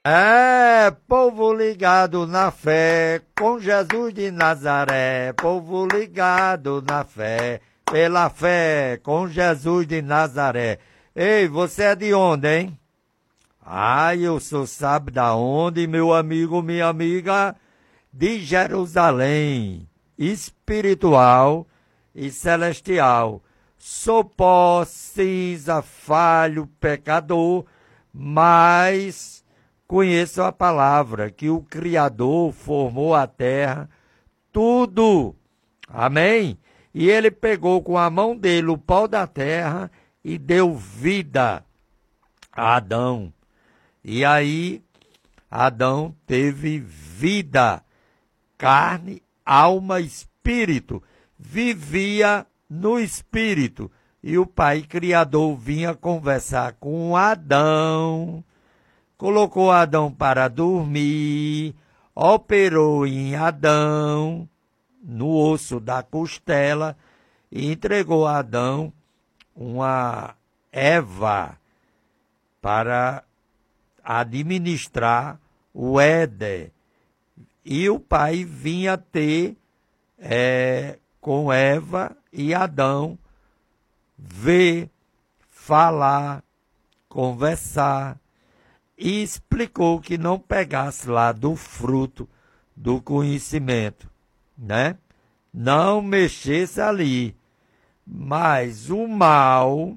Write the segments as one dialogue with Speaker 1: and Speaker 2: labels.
Speaker 1: É, povo ligado na fé, com Jesus de Nazaré, povo ligado na fé, pela fé, com Jesus de Nazaré. Ei, você é de onde, hein? Ah, eu sou, sabe da onde, meu amigo, minha amiga? De Jerusalém, espiritual e celestial. Sou pó, cinza, falho, pecador, mas conheço a palavra que o Criador formou a terra, tudo. Amém? E ele pegou com a mão dele o pó da terra e deu vida a Adão. E aí, Adão teve vida, carne, alma, espírito. Vivia no espírito. E o Pai Criador vinha conversar com Adão, colocou Adão para dormir, operou em Adão, no osso da costela, e entregou a Adão uma Eva para administrar o Éden. E o pai vinha ter com Eva e Adão, ver, falar, conversar, e explicou que não pegasse lá do fruto do conhecimento, né? Não mexesse ali. Mas o mal,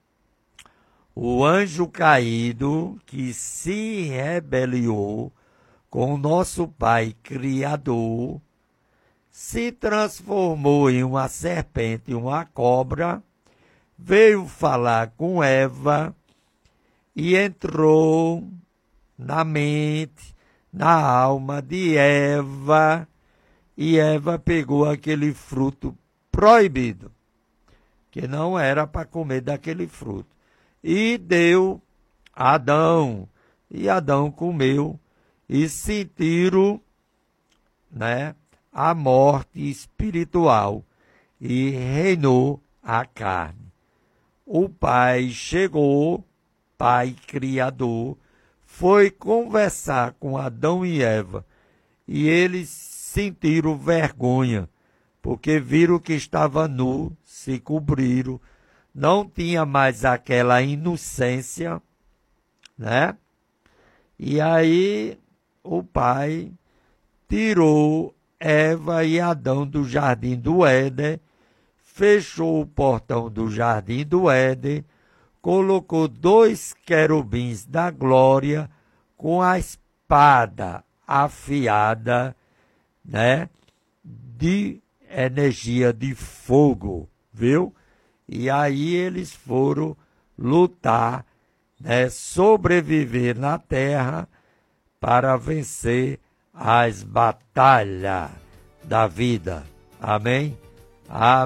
Speaker 1: o anjo caído que se rebeliou com o nosso Pai Criador, se transformou em uma serpente, uma cobra, veio falar com Eva e entrou na mente, na alma de Eva, e Eva pegou aquele fruto proibido, que não era para comer daquele fruto, e deu a Adão, e Adão comeu, e sentiram, né, a morte espiritual, e reinou a carne. O Pai chegou, Pai Criador, foi conversar com Adão e Eva, e eles sentiram vergonha, porque viram que estava nu, se cobriram, não tinha mais aquela inocência, né? E aí o Pai tirou Eva e Adão do jardim do Éden, fechou o portão do jardim do Éden, colocou 2 querubins da glória com a espada afiada, né, de energia de fogo, viu? E aí eles foram lutar, né, sobreviver na terra para vencer as batalhas da vida. Amém? Amém.